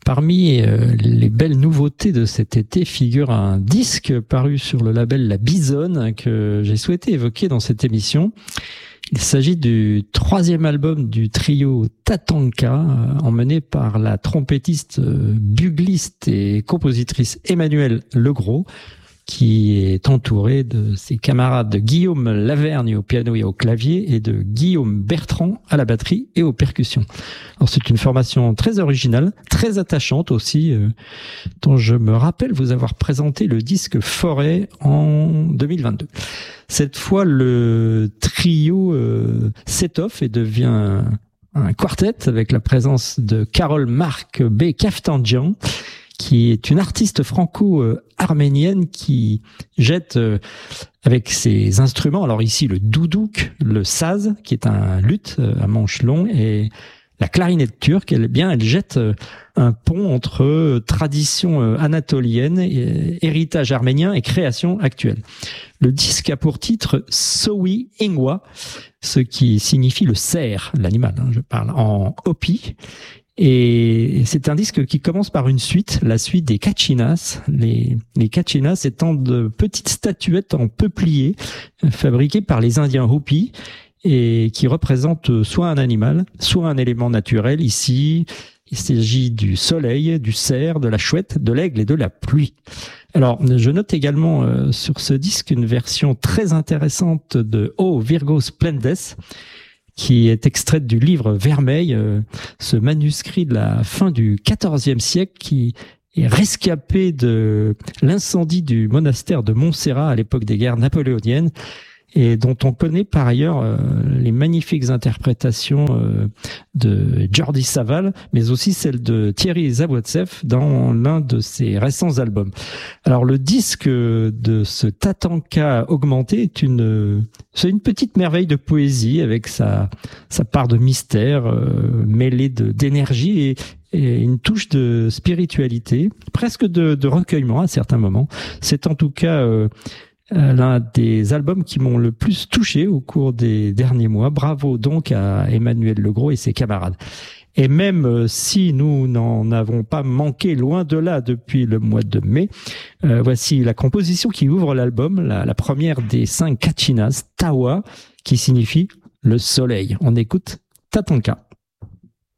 Parmi les belles nouveautés de cet été figure un disque paru sur le label La Bisonne que j'ai souhaité évoquer dans cette émission. Il s'agit du 3e album du trio Tatanka, emmené par la trompettiste, bugliste et compositrice Emmanuelle Legros, qui est entouré de ses camarades Guillaume Lavergne au piano et au clavier et de Guillaume Bertrand à la batterie et aux percussions. Alors c'est une formation très originale, très attachante aussi, dont je me rappelle vous avoir présenté le disque Forêt en 2022. Cette fois, le trio s'étoffe et devient un quartet avec la présence de Carole Marc B. Kaftanjian, qui est une artiste franco-arménienne qui jette avec ses instruments, alors ici le doudouk, le saz, qui est un luth à manche long, et la clarinette turque, elle jette un pont entre tradition anatolienne, héritage arménien et création actuelle. Le disque a pour titre Sowi Ingwa, ce qui signifie le cerf, l'animal, je parle, en hopi. Et c'est un disque qui commence par une suite, la suite des kachinas. Les kachinas étant de petites statuettes en peuplier fabriquées par les Indiens Hopi et qui représentent soit un animal, soit un élément naturel. Ici, il s'agit du soleil, du cerf, de la chouette, de l'aigle et de la pluie. Alors, je note également sur ce disque une version très intéressante de O Virgo Splendes, qui est extraite du livre Vermeil, ce manuscrit de la fin du XIVe siècle qui est rescapé de l'incendie du monastère de Montserrat à l'époque des guerres napoléoniennes et dont on connaît par ailleurs les magnifiques interprétations de Jordi Savall, mais aussi celles de Thierry Zawoetsev dans l'un de ses récents albums. Alors le disque de ce Tatanka augmenté c'est une petite merveille de poésie avec sa part de mystère mêlée d'énergie et une touche de spiritualité, presque de recueillement à certains moments. C'est en tout cas l'un des albums qui m'ont le plus touché au cours des derniers mois. Bravo donc à Emmanuelle Legros et ses camarades. Et même si nous n'en avons pas manqué loin de là depuis le mois de mai, voici la composition qui ouvre l'album, la première des 5 kachinas, Tawa, qui signifie le soleil. On écoute Tatanka.